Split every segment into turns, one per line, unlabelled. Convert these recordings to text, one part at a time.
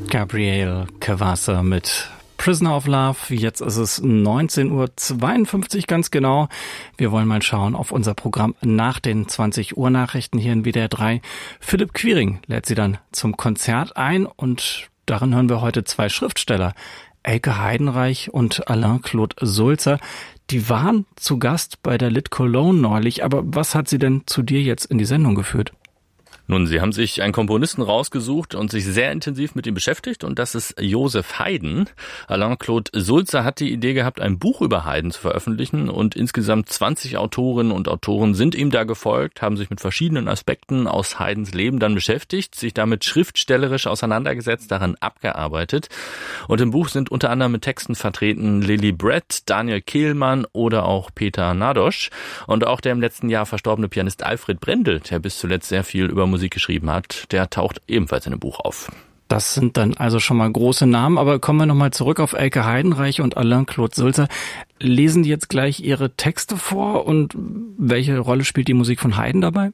Gabriel Cavassa mit Prisoner of Love. Jetzt ist es 19:52 Uhr ganz genau. Wir wollen mal schauen auf unser Programm nach den 20 Uhr Nachrichten hier in WDR 3. Philipp Quiring lädt Sie dann zum Konzert ein und darin hören wir heute zwei Schriftsteller, Elke Heidenreich und Alain-Claude Sulzer. Die waren zu Gast bei der Lit Cologne neulich, aber was hat sie denn zu dir jetzt in die Sendung geführt?
Nun, Sie haben sich einen Komponisten rausgesucht und sich sehr intensiv mit ihm beschäftigt und das ist Joseph Haydn. Alain-Claude Sulzer hat die Idee gehabt, ein Buch über Haydn zu veröffentlichen und insgesamt 20 Autorinnen und Autoren sind ihm da gefolgt, haben sich mit verschiedenen Aspekten aus Haydns Leben dann beschäftigt, sich damit schriftstellerisch auseinandergesetzt, daran abgearbeitet. Und im Buch sind unter anderem mit Texten vertreten Lily Brett, Daniel Kehlmann oder auch Peter Nadosch und auch der im letzten Jahr verstorbene Pianist Alfred Brendel, der bis zuletzt sehr viel über Musik geschrieben hat, der taucht ebenfalls in dem Buch auf.
Das sind dann also schon mal große Namen, aber kommen wir nochmal zurück auf Elke Heidenreich und Alain-Claude Sulzer. Lesen die jetzt gleich ihre Texte vor und welche Rolle spielt die Musik von Haydn dabei?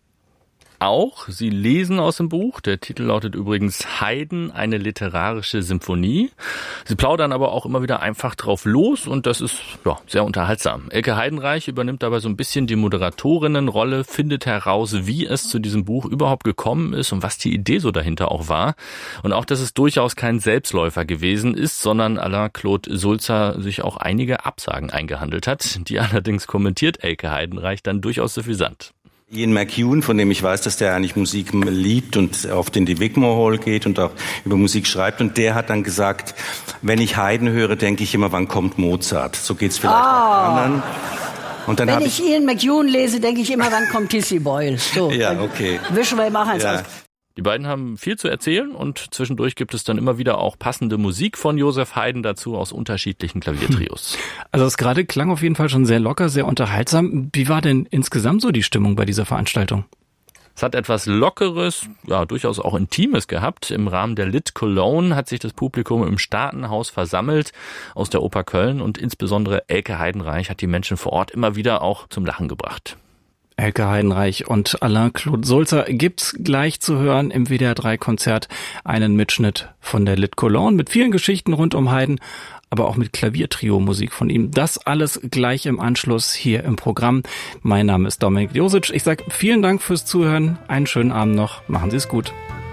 Auch, sie lesen aus dem Buch. Der Titel lautet übrigens Haydn, eine literarische Symphonie. Sie plaudern aber auch immer wieder einfach drauf los und das ist sehr unterhaltsam. Elke Heidenreich übernimmt dabei so ein bisschen die Moderatorinnenrolle, findet heraus, wie es zu diesem Buch überhaupt gekommen ist und was die Idee so dahinter auch war. Und auch, dass es durchaus kein Selbstläufer gewesen ist, sondern Alain-Claude Sulzer sich auch einige Absagen eingehandelt hat. Die allerdings kommentiert Elke Heidenreich dann durchaus suffisant.
Ian McEwan, von dem ich weiß, dass der eigentlich Musik liebt und oft in die Wigmore Hall geht und auch über Musik schreibt. Und der hat dann gesagt, wenn ich Haydn höre, denke ich immer, wann kommt Mozart? So geht's vielleicht auch anderen. Und dann
wenn ich Ian McEwan lese, denke ich immer, wann kommt Tissy Boyle? So,
ja, okay.
Wischen wir mal eins aus.
Die beiden haben viel zu erzählen und zwischendurch gibt es dann immer wieder auch passende Musik von Joseph Haydn dazu aus unterschiedlichen Klaviertrios.
Also das gerade klang auf jeden Fall schon sehr locker, sehr unterhaltsam. Wie war denn insgesamt so die Stimmung bei dieser Veranstaltung?
Es hat etwas Lockeres, durchaus auch Intimes gehabt. Im Rahmen der Lit Cologne hat sich das Publikum im Staatenhaus versammelt aus der Oper Köln und insbesondere Elke Heidenreich hat die Menschen vor Ort immer wieder auch zum Lachen gebracht.
Elke Heidenreich und Alain-Claude Sulzer gibt's gleich zu hören im WDR 3 Konzert. Einen Mitschnitt von der Lit Cologne mit vielen Geschichten rund um Haydn, aber auch mit Klaviertrio-Musik von ihm. Das alles gleich im Anschluss hier im Programm. Mein Name ist Dominik Josic. Ich sage vielen Dank fürs Zuhören. Einen schönen Abend noch. Machen Sie es gut.